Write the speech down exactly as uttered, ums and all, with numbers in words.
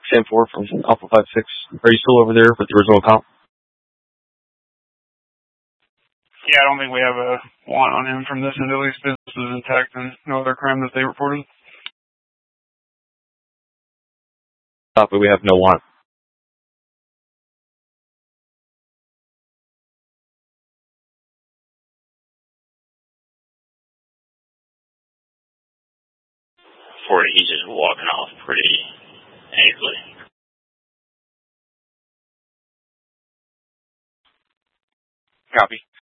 Sam four from Alpha five six. Are you still over there with the original account? Yeah, I don't think we have a want on him from this end. At least business is intact and no other crime that they reported. But we have no want. forty, he's just walking off pretty angrily. Copy.